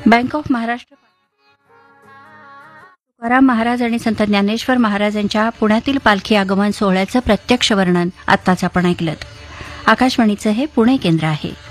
Bank of Maharashtra Tukaram Maharaj आणि संत ज्ञानेश्वर महाराज यांच्या पुण्यातील पालखी आगमन सोहळ्याचं प्रत्यक्ष वर्णन आत्ताच आपण ऐकलं. आकाशवाणीचं हे पुणे केंद्र आहे.